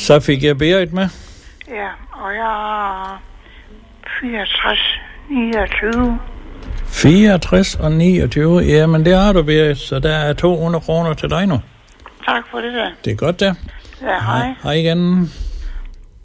Så fik jeg Berit med. Ja, og jeg har 64, 29. 64 og 29. Jamen, det har du, Berit. Så der er 200 kroner til dig nu. Tak for det da. Det er godt, der. Ja, hej. Hej igen.